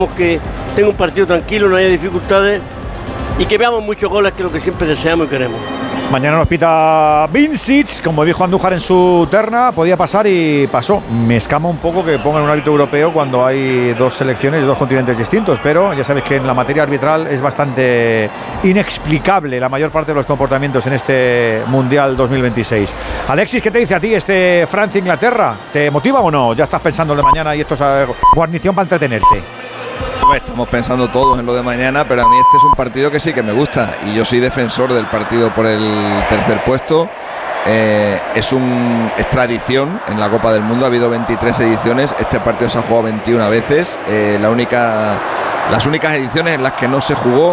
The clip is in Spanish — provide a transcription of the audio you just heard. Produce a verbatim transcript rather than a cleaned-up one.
que tenga un partido tranquilo, no haya dificultades y que veamos muchos goles, que es lo que siempre deseamos y queremos. Mañana nos pita Vincic, como dijo Andújar en su terna, podía pasar y pasó. Me escama un poco que pongan un árbitro europeo cuando hay dos selecciones de dos continentes distintos, pero ya sabéis que en la materia arbitral es bastante inexplicable la mayor parte de los comportamientos en este Mundial dos mil veintiséis. Alexis, ¿qué te dice a ti este Francia-Inglaterra? ¿Te motiva o no? ¿Ya estás pensando en lo de mañana y esto es guarnición para entretenerte? Estamos pensando todos en lo de mañana, pero a mí este es un partido que sí que me gusta y yo soy defensor del partido por el tercer puesto. Eh, es, un, es tradición en la Copa del Mundo, ha habido veintitrés ediciones, este partido se ha jugado veintiuna veces, eh, la única, las únicas ediciones en las que no se jugó